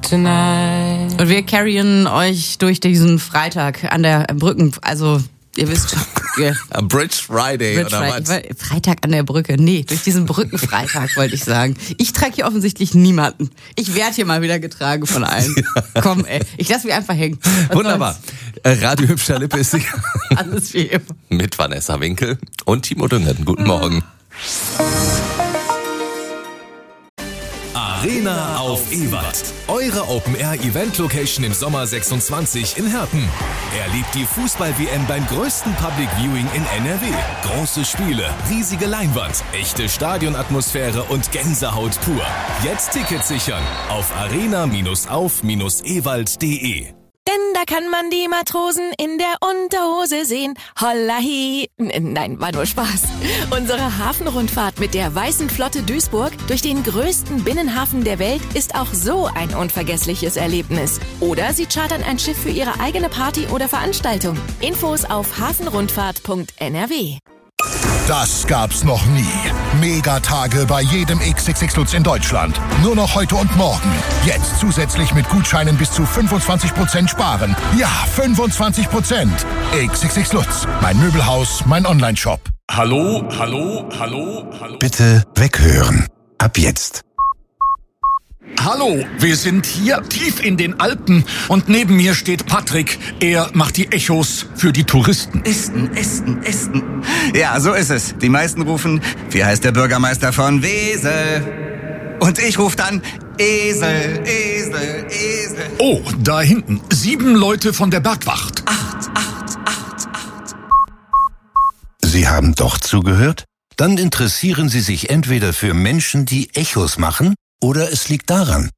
tonight. Und wir carryen euch durch diesen Freitag an der Brücken, also ihr wisst schon. Bridge Friday oder was? Freitag an der Brücke. Nee, durch diesen Brückenfreitag wollte ich sagen. Ich trage hier offensichtlich niemanden. Ich werde hier mal wieder getragen von allen. Ja. Komm, ey, ich lasse mich einfach hängen. Was wunderbar. Radio Hübscher Lippe ist sicher. Alles wie immer. Mit Vanessa Winkel und Timo Düngen. Guten Morgen. Arena auf Ewald. Eure Open-Air-Event-Location im Sommer 26 in Herten. Erlebt die Fußball-WM beim größten Public Viewing in NRW. Große Spiele, riesige Leinwand, echte Stadionatmosphäre und Gänsehaut pur. Jetzt Tickets sichern auf arena-auf-ewald.de. Denn da kann man die Matrosen in der Unterhose sehen. Hollahi. Nein, war nur Spaß. Unsere Hafenrundfahrt mit der Weißen Flotte Duisburg durch den größten Binnenhafen der Welt ist auch so ein unvergessliches Erlebnis. Oder Sie chartern ein Schiff für Ihre eigene Party oder Veranstaltung. Infos auf hafenrundfahrt.nrw. Das gab's noch nie. Megatage bei jedem XXX Lutz in Deutschland. Nur noch heute und morgen. Jetzt zusätzlich mit Gutscheinen bis zu 25% sparen. Ja, 25%. XXX Lutz. Mein Möbelhaus, mein Onlineshop. Hallo. Bitte weghören. Ab jetzt. Hallo, wir sind hier tief in den Alpen und neben mir steht Patrick. Er macht die Echos für die Touristen. Esten. Ja, so ist es. Die meisten rufen, wie heißt der Bürgermeister von Wesel? Und ich rufe dann Esel. Oh, da hinten. 7 Leute von der Bergwacht. 8. Sie haben doch zugehört? Dann interessieren Sie sich entweder für Menschen, die Echos machen, oder es liegt daran.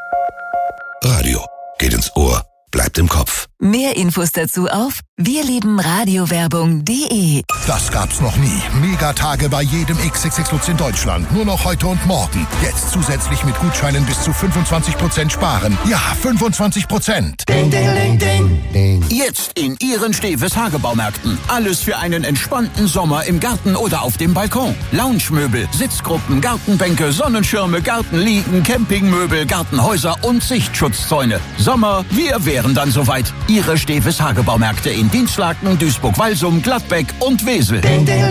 Radio geht ins Ohr, bleibt im Kopf. Mehr Infos dazu auf wirliebenradiowerbung.de. Das gab's noch nie. Megatage bei jedem XXX Lutz in Deutschland. Nur noch heute und morgen. Jetzt zusätzlich mit Gutscheinen bis zu 25% sparen. Ja, 25%. Ding. Jetzt in Ihren Steves Hagebaumärkten. Alles für einen entspannten Sommer im Garten oder auf dem Balkon. Loungemöbel, Sitzgruppen, Gartenbänke, Sonnenschirme, Gartenliegen, Campingmöbel, Gartenhäuser und Sichtschutzzäune. Sommer, wir wären dann soweit. Ihre Steves Hagebaumärkte in Dinslaken, Duisburg-Walsum, Gladbeck und Wesel.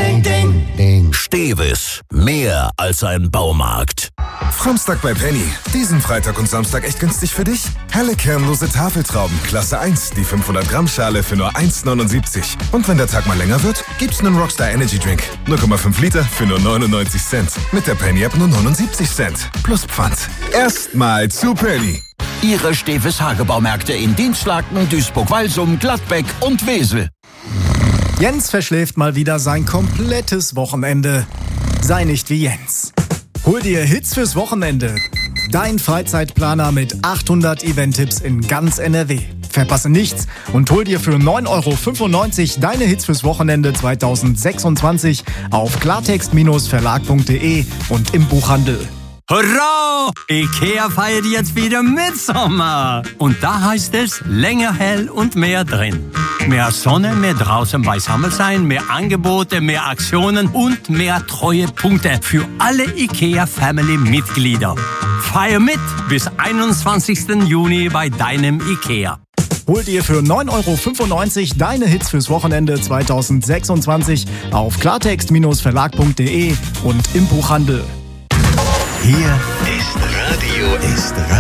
Ding. Steves. Mehr als ein Baumarkt. Samstag bei Penny. Diesen Freitag und Samstag echt günstig für dich. Helle kernlose Tafeltrauben, Klasse 1, die 500 Gramm Schale für nur 1,79. Und wenn der Tag mal länger wird, gibt's einen Rockstar Energy Drink. 0,5 Liter für nur 99 Cent. Mit der Penny App nur 79 Cent. Plus Pfand. Erstmal zu Penny. Ihre Steves Hagebaumärkte in Dinslaken, Duisburg-Walsum, Gladbeck und Wesel. Jens verschläft mal wieder sein komplettes Wochenende. Sei nicht wie Jens. Hol dir Hits fürs Wochenende. Dein Freizeitplaner mit 800 Event-Tipps in ganz NRW. Verpasse nichts und hol dir für 9,95 € deine Hits fürs Wochenende 2026 auf klartext-verlag.de und im Buchhandel. Hurra! IKEA feiert jetzt wieder Mitsommer. Und da heißt es länger hell und mehr drin. Mehr Sonne, mehr draußen beisammen sein, mehr Angebote, mehr Aktionen und mehr Treuepunkte für alle IKEA-Family-Mitglieder. Feier mit bis 21. Juni bei deinem IKEA. Hol dir für 9,95 € deine Hits fürs Wochenende 2026 auf klartext-verlag.de und im Buchhandel. Hier ist Radio